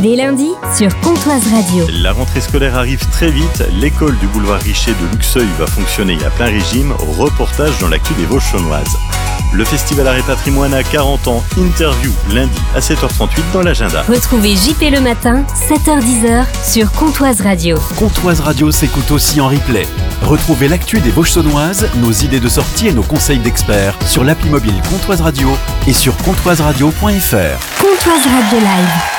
Les lundis sur Comtoise Radio. La rentrée scolaire arrive très vite. L'école du boulevard Richer de Luxeuil va fonctionner à plein régime. Reportage dans l'actu des Vosges saunoises. Le Festival Art et Patrimoine a 40 ans. Interview lundi à 7h38 dans l'agenda. Retrouvez JP le matin, 7h-10h sur Comtoise Radio. Comtoise Radio s'écoute aussi en replay. Retrouvez l'actu des Vosges saunoises, nos idées de sortie et nos conseils d'experts sur l'appli mobile Comtoise Radio et sur comtoiseradio.fr. Comtoise Radio Live.